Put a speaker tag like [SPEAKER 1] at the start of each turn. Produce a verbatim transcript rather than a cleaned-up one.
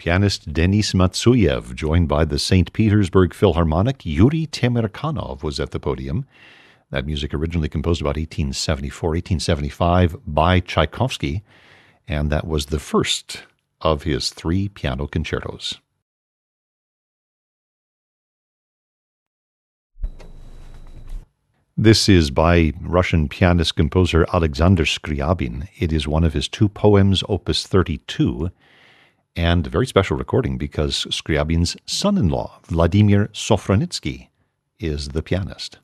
[SPEAKER 1] Pianist Denis Matsuyev, joined by the Saint Petersburg Philharmonic. Yuri Temirkanov was at the podium. That music originally composed about eighteen seventy-four, eighteen seventy-five by Tchaikovsky, and that was the first of his three piano concertos. This is by Russian pianist-composer Alexander Scriabin. It is one of his two poems, Opus thirty-two, and a very special recording because Scriabin's son-in-law, Vladimir Sofronitsky, is the pianist.